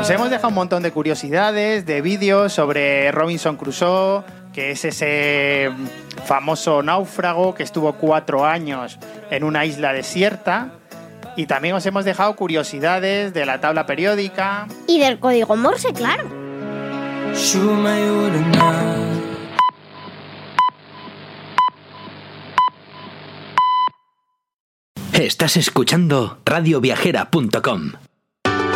Os hemos dejado un montón de curiosidades, de vídeos sobre Robinson Crusoe, que es ese famoso náufrago que estuvo 4 años en una isla desierta. Y también os hemos dejado curiosidades de la tabla periódica. Y del código Morse, claro. Estás escuchando radioviajera.com.